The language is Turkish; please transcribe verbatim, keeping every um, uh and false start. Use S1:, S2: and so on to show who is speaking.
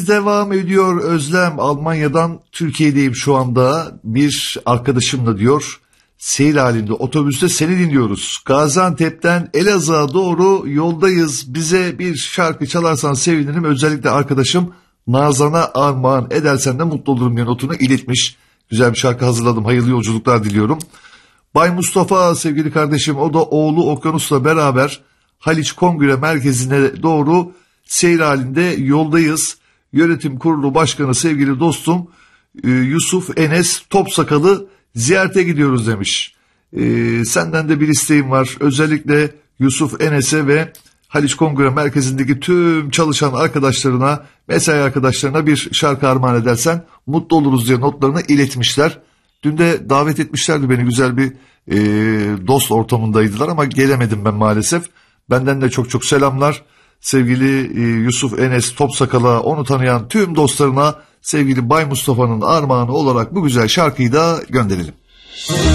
S1: Devam ediyor Özlem. Almanya'dan Türkiye'deyim şu anda. Bir arkadaşımla diyor seyir halinde otobüste seni dinliyoruz. Gaziantep'ten Elazığ'a doğru yoldayız. Bize bir şarkı çalarsan sevinirim. Özellikle arkadaşım Nazan'a armağan edersen de mutlu olurum diye notunu iletmiş. Güzel bir şarkı hazırladım. Hayırlı yolculuklar diliyorum. Bay Mustafa sevgili kardeşim, o da oğlu Okyanus'la beraber Haliç Kongre Merkezi'ne doğru seyir halinde yoldayız. Yönetim Kurulu Başkanı sevgili dostum Yusuf Enes Topsakal'ı ziyarete gidiyoruz demiş. Ee, senden de bir isteğim var. Özellikle Yusuf Enes'e ve Haliç Kongre Merkezi'ndeki tüm çalışan arkadaşlarına, mesai arkadaşlarına bir şarkı armağan edersen mutlu oluruz diye notlarını iletmişler. Dün de davet etmişlerdi beni, güzel bir e, dost ortamındaydılar ama gelemedim ben maalesef. Benden de çok çok selamlar. Sevgili e, Yusuf Enes Topsakal'a, onu tanıyan tüm dostlarına sevgili Bay Mustafa'nın armağanı olarak bu güzel şarkıyı da gönderelim.